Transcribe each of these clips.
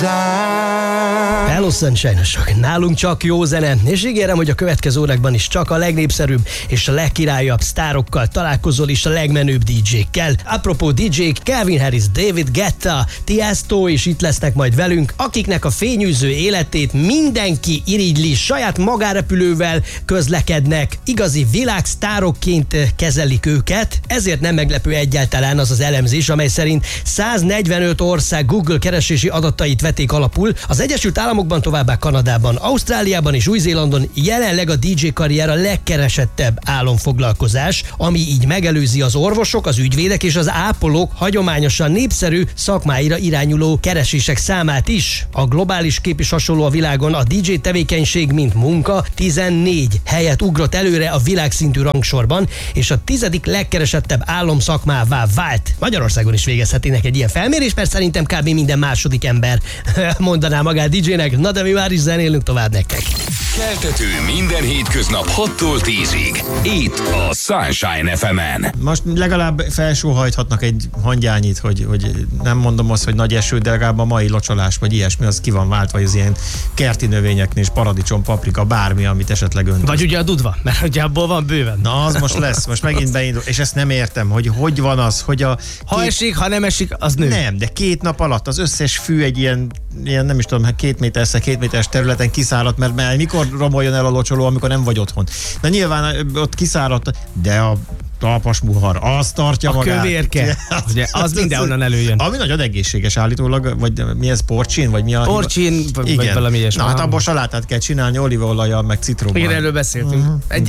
Hello Sunshine-osok, nálunk csak jó zene, és ígérem, hogy a következő órákban is csak a legnépszerűbb és a legkirályabb sztárokkal találkozol is a legmenőbb DJ-kkel. Apropó DJ-k, Calvin Harris, David Guetta, Tiesto is itt lesznek majd velünk, akiknek a fényűző életét mindenki irigyli, saját magárepülővel közlekednek, igazi világsztárokként kezelik őket, ezért nem meglepő egyáltalán az az elemzés, amely szerint 145 ország Google keresési adatait vették alapul, az Egyesült Államokban, továbbá Kanadában, Ausztráliában és Új-Zélandon jelenleg a DJ karrier a legkeresettebb álomfoglalkozás, ami így megelőzi az orvosok, az ügyvédek és az ápolók hagyományosan népszerű szakmáira irányuló keresések számát is. A globális kép is hasonló a világon, a DJ tevékenység mint munka 14 helyet ugrott előre a világszintű rangsorban, és a 10. legkeresettebb álomszakmává vált. Magyarországon is végezhetnének egy ilyen felmérés, mert szerintem kb. Minden második ember mondaná magát DJ-nek. Na de mi már is zenélünk tovább nektek. Keltető minden hétköznap 6-tól 10-ig. Itt a Sunshine FM-en. Most legalább felsóhajthatnak egy hangyányit, hogy nem mondom azt, hogy nagy eső, de legalább a mai locsolás, vagy ilyesmi, az ki van váltva, vagy az ilyen kerti növényeknél, és paradicsom, paprika, bármi, amit esetleg önt. Vagy ugye a dudva, mert ugye abból van bőven. Na, az most lesz, most megint beindul, és ezt nem értem, hogy van az, hogy ha esik, ha nem esik, az nő. Nem, de 2 nap alatt az összes fű egy ilyen nem is tudom, 2 méteres területen kiszáradt, mert mikor romoljon el a locsoló, amikor nem vagy otthon. Na nyilván ott kiszáradt, de a talpasmuhar, az tartja magát. A kövérke, ugye, az mindenhonnan előjön. Ami nagyon egészséges állítólag, vagy mi ez, porcsin? Vagy mi a... Porcsin, vagy valami ilyesmi. Na hát abból salátát kell csinálni, olívaolajjal, meg citrommal. Igen, erről beszéltünk.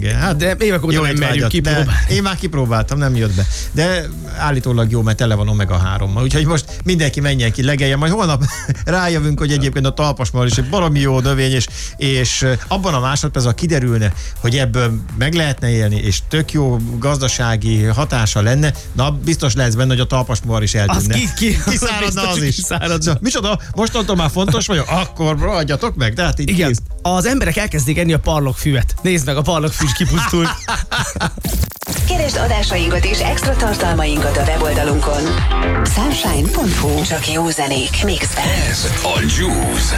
De évek óta nem merjük kipróbálni. Én már kipróbáltam, nem jött be. De állítólag jó, mert tele van omega-3-mal. Úgyhogy most mindenki menjen ki, legeljen, majd holnap rájövünk, hogy egyébként a talpasmuhar is egy baromi jó növény, és abban a másodpercben kiderülne, hogy ebből meg lehetne élni, és tök jó gazdasági hatása lenne, na biztos lesz benne, hogy a talpasmuhar is eltűnne. Kiszáradna az is. Szóval, micsoda, mostantól már fontos vagyok, akkor adjatok meg, de hát így igen, az emberek elkezdik enni a parlokfüvet. Nézd meg, a parlokfű is kipusztult. Keresd adásainkat és extra tartalmainkat a weboldalunkon. Sunshine.hu. Csak jó zenék mixben. Ez a Juice.